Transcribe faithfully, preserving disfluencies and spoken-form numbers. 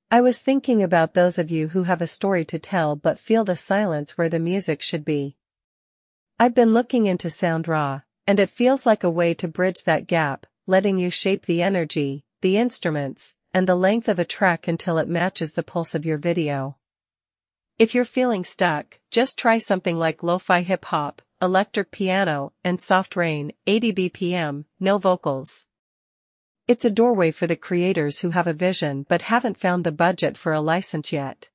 I was thinking about those of you who have a story to tell but feel the silence where the music should be. I've been looking into SoundRaw, and it feels like a way to bridge that gap, letting you shape the energy, the instruments, and the length of a track until it matches the pulse of your video. If you're feeling stuck, just try something like lo-fi hip-hop, electric piano, and soft rain, eighty B P M, no vocals. It's a doorway for the creators who have a vision but haven't found the budget for a license yet.